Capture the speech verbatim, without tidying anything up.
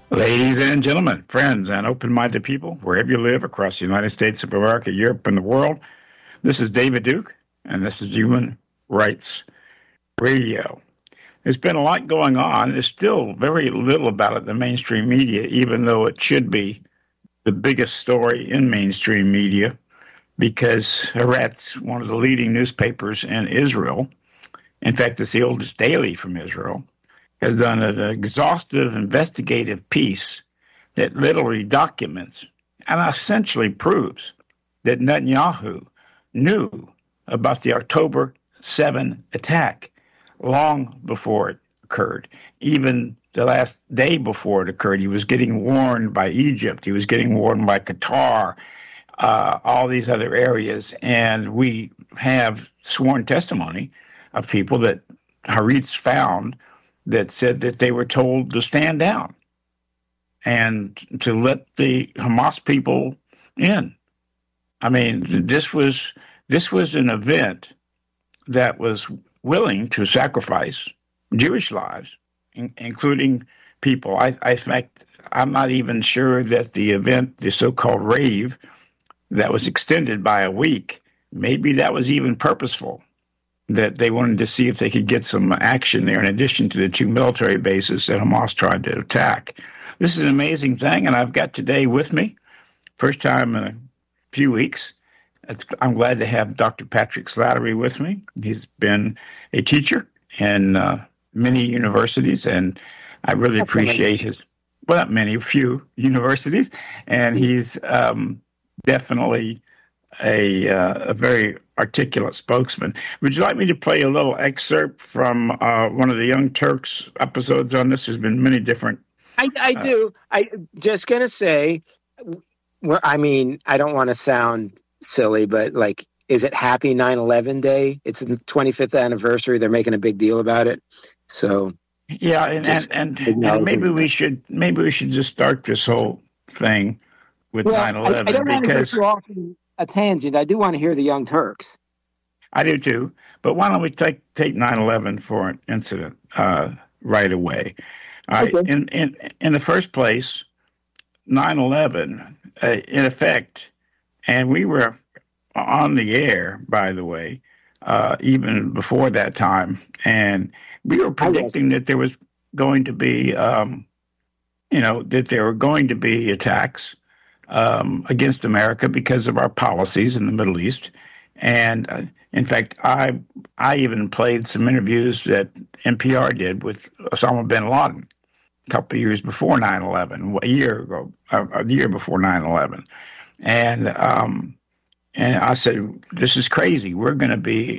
Ladies and gentlemen, friends, and open minded people, wherever you live across the United States of America, Europe, and the world, this is David Duke, and this is Human Rights Radio. There's been a lot going on. There's still very little about it in the mainstream media, even though it should be the biggest story in mainstream media, because Haaretz, one of the leading newspapers in Israel, in fact, it's the oldest daily from Israel, has done an exhaustive investigative piece that literally documents and essentially proves that Netanyahu knew about the October seventh attack long before it occurred. Even the last day before it occurred, he was getting warned by Egypt. He was getting warned by Qatar, uh, all these other areas. And we have sworn testimony of people that Haaretz found that said that they were told to stand down and to let the Hamas people in. I mean, this was this was an event that was willing to sacrifice Jewish lives, in, including people. I, I fact, I'm not even sure that the event, the so-called rave, that was extended by a week, maybe that was even purposeful, that they wanted to see if they could get some action there in addition to the two military bases that Hamas tried to attack. This is an amazing thing, and I've got today with me, first time in a few weeks, I'm glad to have Doctor Patrick Slattery with me. He's been a teacher in uh, many universities, and I really That's appreciate amazing. his, well, not many, a few universities, and he's um, definitely a, uh, a very articulate spokesman. Would you like me to play a little excerpt from uh, one of the Young Turks episodes on this? There's been many different. I, I uh, do. I just gonna say, well, I mean, I don't want to sound silly, but like, is it Happy nine eleven Day? It's the twenty-fifth anniversary. They're making a big deal about it. So Yeah, and just and, and, and acknowledging maybe we that. should maybe we should just start this whole thing with Well, nine I, I eleven don't want to go because too off on a tangent. I do want to hear the Young Turks. I do too. But why don't we take take nine eleven for an incident uh, right away? All right. Okay. In in in the first place, nine eleven, uh, in effect, and we were on the air, by the way, uh, even before that time, and we were I was. predicting that there was going to be, um, you know, that there were going to be attacks um, against America because of our policies in the Middle East. And uh, in fact, I I even played some interviews that N P R did with Osama bin Laden a couple of years before nine eleven, a year ago, a, a year before nine eleven. And um, and I said, this is crazy. We're going to be